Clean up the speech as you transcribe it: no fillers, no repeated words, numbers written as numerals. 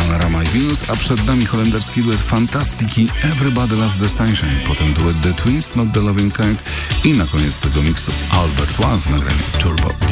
Panorama i Venus, a przed nami holenderski duet Fantastiki Everybody Loves the Sunshine, potem duet The Twins, Not the Loving Kind i na koniec tego miksu Albert One w nagraniu Turbo